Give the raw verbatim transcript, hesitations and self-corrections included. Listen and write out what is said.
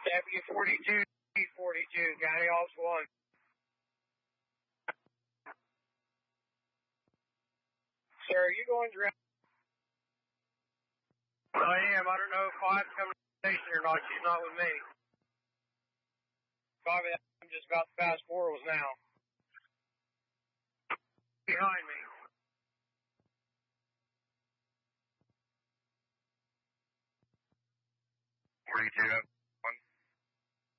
W forty-two, forty-two, County Office one. Sir, are you going direct? I am. I don't know if Clive's coming to the station or not. She's not with me. Copy that. I'm just about to pass Quarles now. Behind me. forty-two.